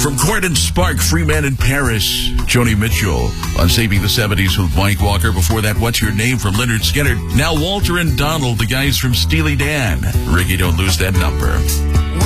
From Court and Spark, Free Man in Paris, Joni Mitchell. On Saving the 70s with Mike Walker. Before that, What's Your Name from Lynyrd Skynyrd. Now Walter and Donald, the guys from Steely Dan. Ricky, don't lose that number.